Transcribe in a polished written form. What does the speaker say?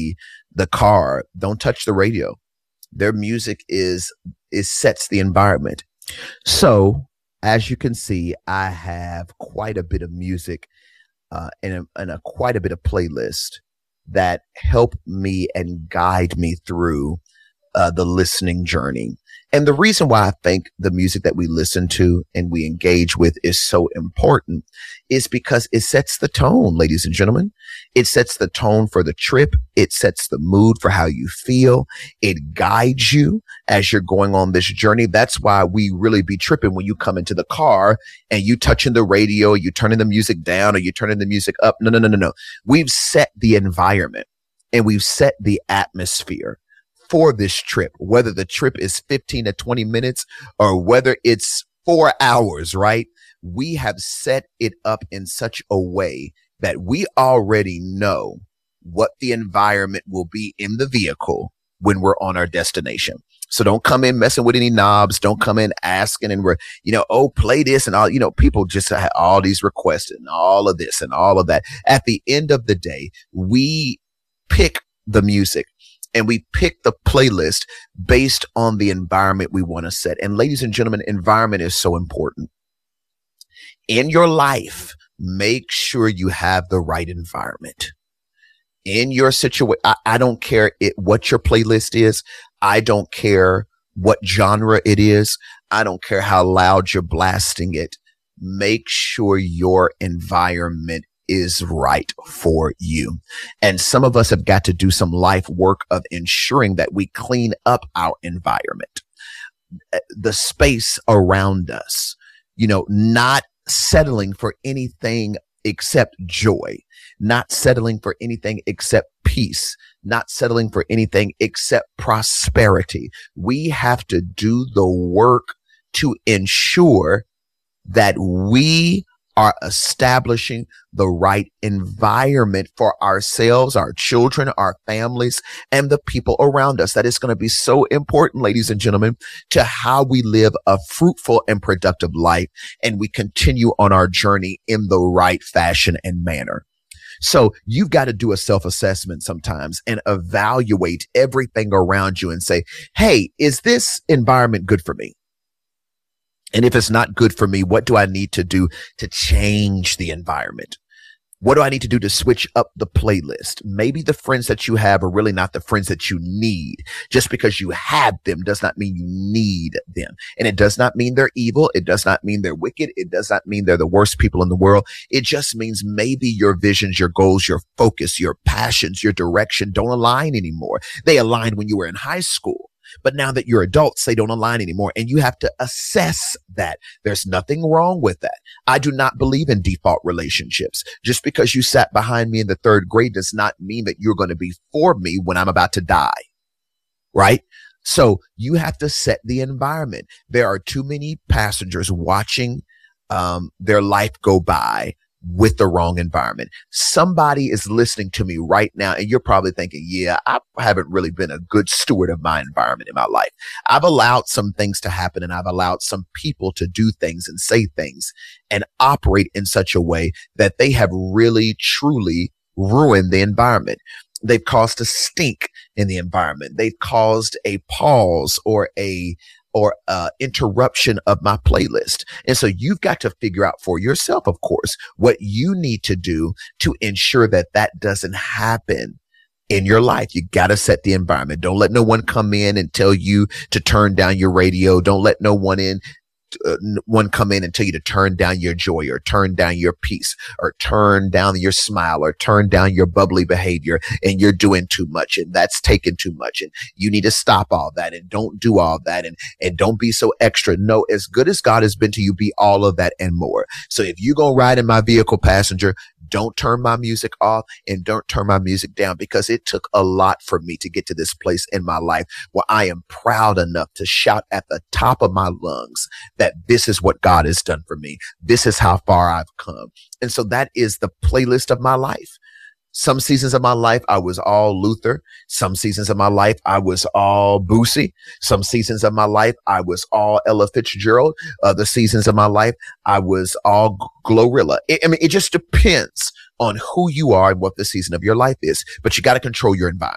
the car, don't touch the radio. Their music is sets the environment. So as you can see, I have quite a bit of music and quite a bit of playlist that help me and guide me through the listening journey. And the reason why I think the music that we listen to and we engage with is so important is because it sets the tone, ladies and gentlemen. It sets the tone for the trip. It sets the mood for how you feel. It guides you as you're going on this journey. That's why we really be tripping when you come into the car and you touching the radio, you turning the music down or you turning the music up. No. We've set the environment and we've set the atmosphere for this trip, whether the trip is 15 to 20 minutes or whether it's 4 hours, right? We have set it up in such a way that we already know what the environment will be in the vehicle when we're on our destination. So don't come in messing with any knobs. Don't come in asking and we're, play this and all, people just have all these requests and all of this and all of that. At the end of the day, we pick the music. And we pick the playlist based on the environment we want to set. And ladies and gentlemen, environment is so important. In your life, make sure you have the right environment. In your situation, I don't care what your playlist is. I don't care what genre it is. I don't care how loud you're blasting it. Make sure your environment is right for you. And some of us have got to do some life work of ensuring that we clean up our environment, the space around us, not settling for anything except joy, not settling for anything except peace, not settling for anything except prosperity. We have to do the work to ensure that we are establishing the right environment for ourselves, our children, our families, and the people around us. That is going to be so important, ladies and gentlemen, to how we live a fruitful and productive life, and we continue on our journey in the right fashion and manner. So you've got to do a self-assessment sometimes and evaluate everything around you and say, hey, is this environment good for me? And if it's not good for me, what do I need to do to change the environment? What do I need to do to switch up the playlist? Maybe the friends that you have are really not the friends that you need. Just because you have them does not mean you need them. And it does not mean they're evil. It does not mean they're wicked. It does not mean they're the worst people in the world. It just means maybe your visions, your goals, your focus, your passions, your direction don't align anymore. They aligned when you were in high school. But now that you're adults, they don't align anymore. And you have to assess that. There's nothing wrong with that. I do not believe in default relationships. Just because you sat behind me in the third grade does not mean that you're going to be for me when I'm about to die. Right? So you have to set the environment. There are too many passengers watching their life go by with the wrong environment. Somebody is listening to me right now and you're probably thinking, yeah, I haven't really been a good steward of my environment in my life. I've allowed some things to happen and I've allowed some people to do things and say things and operate in such a way that they have really, truly ruined the environment. They've caused a stink in the environment. They've caused a pause or interruption of my playlist. And so you've got to figure out for yourself, of course, what you need to do to ensure that that doesn't happen in your life. You got to set the environment. Don't let no one come in and tell you to turn down your radio. Don't let no one come in and tell you to turn down your joy or turn down your peace or turn down your smile or turn down your bubbly behavior and you're doing too much and that's taking too much and you need to stop all that and don't do all that and don't be so extra. No, as good as God has been to you, be all of that and more. So if you're going to ride in my vehicle, passenger, don't turn my music off and don't turn my music down, because it took a lot for me to get to this place in my life where I am proud enough to shout at the top of my lungs that this is what God has done for me. This is how far I've come. And so that is the playlist of my life. Some seasons of my life, I was all Luther. Some seasons of my life, I was all Boosie. Some seasons of my life, I was all Ella Fitzgerald. Other seasons of my life, I was all Glorilla. It just depends on who you are and what the season of your life is. But you got to control your environment.